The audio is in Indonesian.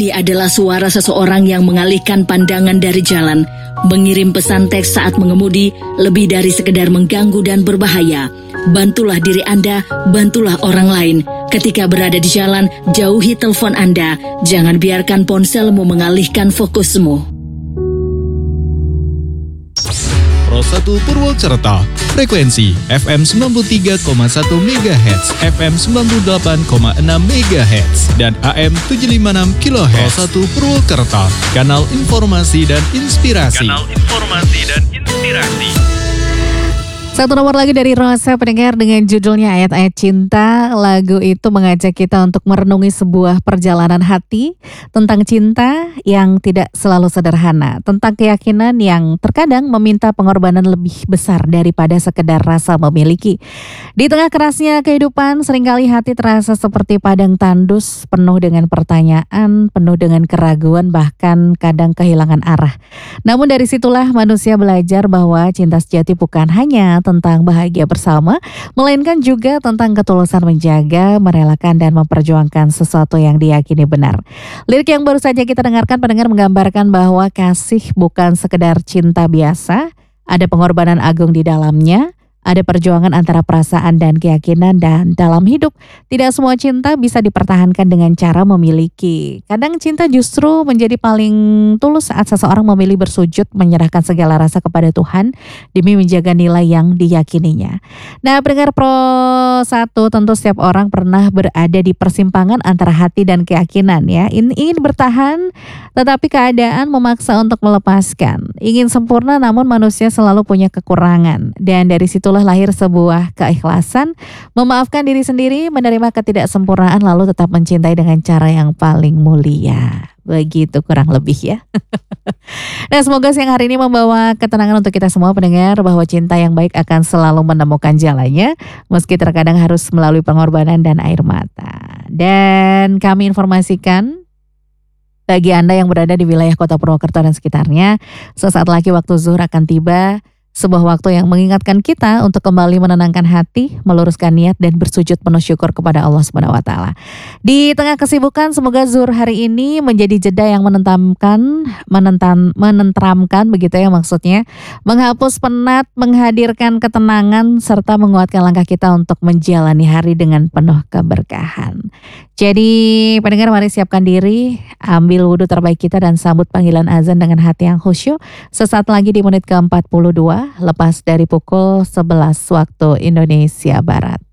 Ini adalah suara seseorang yang mengalihkan pandangan dari jalan, mengirim pesan teks saat mengemudi, lebih dari sekedar mengganggu dan berbahaya. Bantulah diri Anda, bantulah orang lain. Ketika berada di jalan, jauhi telepon Anda. Jangan biarkan ponselmu mengalihkan fokusmu. Pro 1 Purwokerto, frekuensi FM 93,1 MHz, FM 98,6 MHz, dan AM 756 kHz. Pro 1 Purwokerto, kanal informasi dan inspirasi. Satu nomor lagi dari Rosa pendengar dengan judulnya Ayat-Ayat Cinta. Lagu itu mengajak kita untuk merenungi sebuah perjalanan hati tentang cinta yang tidak selalu sederhana, tentang keyakinan yang terkadang meminta pengorbanan lebih besar daripada sekedar rasa memiliki. Di tengah kerasnya kehidupan, seringkali hati terasa seperti padang tandus, penuh dengan pertanyaan, penuh dengan keraguan, bahkan kadang kehilangan arah. Namun dari situlah manusia belajar bahwa cinta sejati bukan hanya tentang bahagia bersama, melainkan juga tentang ketulusan menjaga, merelakan dan memperjuangkan sesuatu yang diyakini benar. Lirik yang baru saja kita dengarkan pendengar menggambarkan bahwa kasih bukan sekedar cinta biasa, ada pengorbanan agung di dalamnya. Ada perjuangan antara perasaan dan keyakinan, dan dalam hidup tidak semua cinta bisa dipertahankan dengan cara memiliki. Kadang cinta justru menjadi paling tulus saat seseorang memilih bersujud menyerahkan segala rasa kepada Tuhan demi menjaga nilai yang diyakininya. Nah, pendengar Pro 1, tentu setiap orang pernah berada di persimpangan antara hati dan keyakinan ya. Ingin bertahan tetapi keadaan memaksa untuk melepaskan. Ingin sempurna namun manusia selalu punya kekurangan, dan dari situ lahir sebuah keikhlasan, memaafkan diri sendiri, menerima ketidaksempurnaan, lalu tetap mencintai dengan cara yang paling mulia. Begitu kurang lebih ya. Nah, semoga siang hari ini membawa ketenangan untuk kita semua pendengar, bahwa cinta yang baik akan selalu menemukan jalannya, meski terkadang harus melalui pengorbanan dan air mata. Dan kami informasikan bagi Anda yang berada di wilayah Kota Purwokerto dan sekitarnya, sesaat lagi waktu zuhur akan tiba. Sebuah waktu yang mengingatkan kita untuk kembali menenangkan hati, meluruskan niat dan bersujud penuh syukur kepada Allah SWT. Di tengah kesibukan, semoga zuhur hari ini menjadi jeda yang menenteramkan begitu ya maksudnya, menghapus penat, menghadirkan ketenangan serta menguatkan langkah kita untuk menjalani hari dengan penuh keberkahan. Jadi pendengar, mari siapkan diri, ambil wudhu terbaik kita dan sambut panggilan azan dengan hati yang khusyuk. Sesaat lagi di menit ke-42 lepas dari pukul 11 waktu Indonesia Barat.